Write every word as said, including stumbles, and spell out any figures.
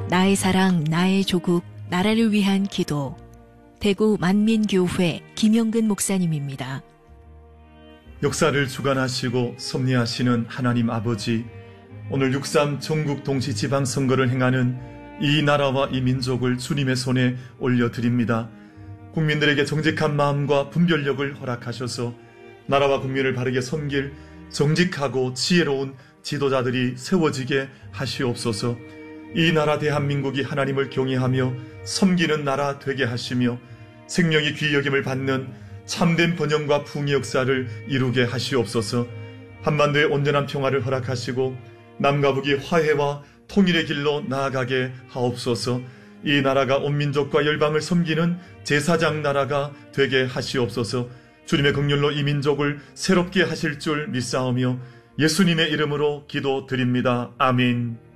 나의 사랑, 나의 조국, 나라를 위한 기도. 대구 만민교회 김영근 목사님입니다. 역사를 주관하시고 섭리하시는 하나님 아버지, 오늘 육삼 전국 동시 지방선거를 행하는 이 나라와 이 민족을 주님의 손에 올려드립니다. 국민들에게 정직한 마음과 분별력을 허락하셔서 나라와 국민을 바르게 섬길 정직하고 지혜로운 지도자들이 세워지게 하시옵소서. 이 나라 대한민국이 하나님을 경외하며 섬기는 나라 되게 하시며 생명이 귀히 여김을 받는 참된 번영과 풍의 역사를 이루게 하시옵소서. 한반도의 온전한 평화를 허락하시고 남과 북이 화해와 통일의 길로 나아가게 하옵소서. 이 나라가 온 민족과 열방을 섬기는 제사장 나라가 되게 하시옵소서. 주님의 긍휼로 이 민족을 새롭게 하실 줄 믿사오며 예수님의 이름으로 기도드립니다. 아멘.